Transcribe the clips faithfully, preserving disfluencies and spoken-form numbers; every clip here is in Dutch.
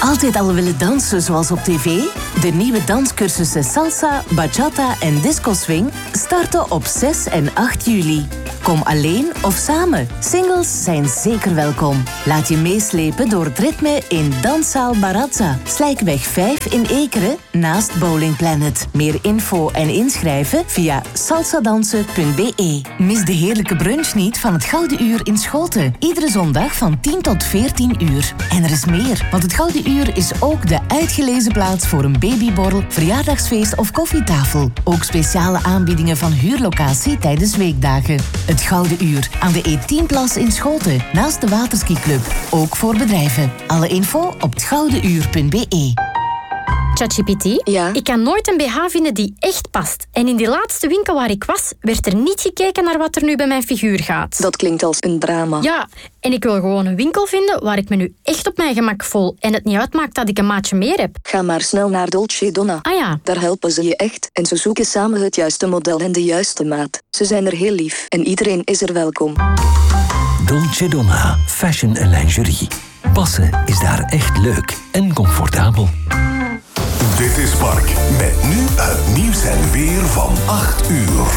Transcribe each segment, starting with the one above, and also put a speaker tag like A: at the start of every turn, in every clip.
A: Altijd al willen dansen zoals op tv? De nieuwe danscursussen Salsa, Bachata en Disco Swing starten op zes en acht juli. Kom alleen of samen. Singles zijn zeker welkom. Laat je meeslepen door het ritme in Danszaal Barazza, Slijkweg vijf in Ekeren, naast Bowling Planet. Meer info en inschrijven via salsadansen punt be. Mis de heerlijke brunch niet van het Gouden Uur in Schoten. Iedere zondag van tien tot veertien uur. En er is meer, want het Gouden Uur is ook de uitgelezen plaats voor een babyborrel, verjaardagsfeest of koffietafel. Ook speciale aanbiedingen van huurlocatie tijdens weekdagen. Het Gouden Uur aan de E tien Plas in Schoten, naast de Waterskiclub. Ook voor bedrijven. Alle info op het gouden uur punt be.
B: ChatGPT,
C: ja?
B: Ik kan nooit een B H vinden die echt past. En in die laatste winkel waar ik was, werd er niet gekeken naar wat er nu bij mijn figuur gaat.
C: Dat klinkt als een drama.
B: Ja, en ik wil gewoon een winkel vinden waar ik me nu echt op mijn gemak voel en het niet uitmaakt dat ik een maatje meer heb.
C: Ga maar snel naar Dolce Donna.
B: Ah ja.
C: Daar helpen ze je echt en ze zoeken samen het juiste model en de juiste maat. Ze zijn er heel lief en iedereen is er welkom.
D: Dolce Donna, fashion en lingerie. Passen is daar echt leuk en comfortabel.
E: Dit is Mark, met nu het nieuws en weer van acht uur.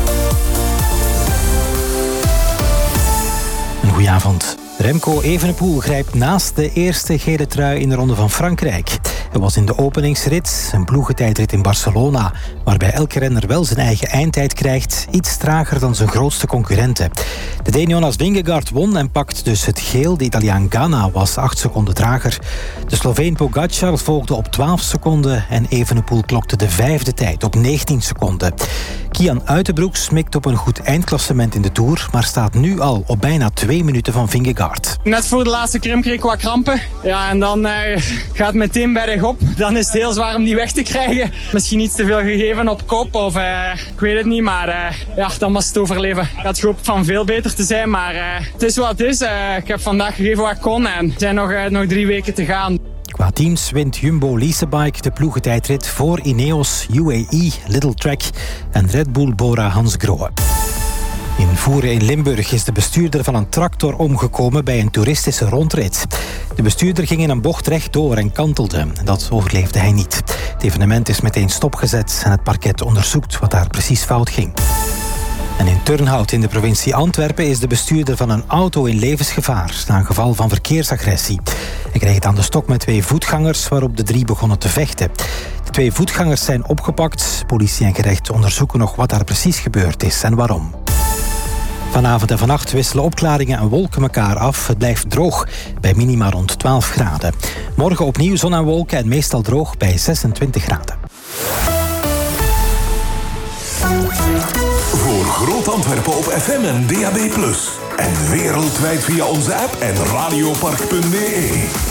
F: Een goedenavond. Remco Evenepoel grijpt naast de eerste gele trui in de Ronde van Frankrijk. Hij was in de openingsrit, een ploegentijdrit in Barcelona, waarbij elke renner wel zijn eigen eindtijd krijgt, iets trager dan zijn grootste concurrenten. De Deen Jonas Vingegaard won en pakt dus het geel. De Italiaan Ganna was acht seconden trager. De Sloveen Pogacar volgde op twaalf seconden en Evenepoel klokte de vijfde tijd op negentien seconden. Kian Uitenbroek smikt op een goed eindklassement in de Tour, maar staat nu al op bijna twee minuten van Vingegaard.
G: Net voor de laatste klim kreeg ik wat krampen. Ja, en dan uh, gaat het meteen bergop. Dan is het heel zwaar om die weg te krijgen. Misschien iets te veel gegeven op kop of uh, ik weet het niet, maar uh, ja, dan was het overleven. Ik had gehoopt van veel beter te zijn, maar uh, het is wat het is. Uh, ik heb vandaag gegeven wat ik kon en er zijn nog, uh, nog drie weken te gaan.
F: Qua teams wint Jumbo Leasebike de ploegentijdrit voor Ineos, U A E, Little Track en Red Bull Bora Hansgrohe. In Voeren in Limburg is de bestuurder van een tractor omgekomen bij een toeristische rondrit. De bestuurder ging in een bocht rechtdoor en kantelde. Dat overleefde hij niet. Het evenement is meteen stopgezet en het parket onderzoekt wat daar precies fout ging. En in Turnhout in de provincie Antwerpen is de bestuurder van een auto in levensgevaar na een geval van verkeersagressie. Hij kreeg het aan de stok met twee voetgangers waarop de drie begonnen te vechten. De twee voetgangers zijn opgepakt. Politie en gerecht onderzoeken nog wat daar precies gebeurd is en waarom. Vanavond en vannacht wisselen opklaringen en wolken elkaar af. Het blijft droog bij minima rond twaalf graden. Morgen opnieuw zon en wolken en meestal droog bij zesentwintig graden.
E: Voor Groot Antwerpen op F M en D A B plus. En wereldwijd via onze app en radiopark punt be.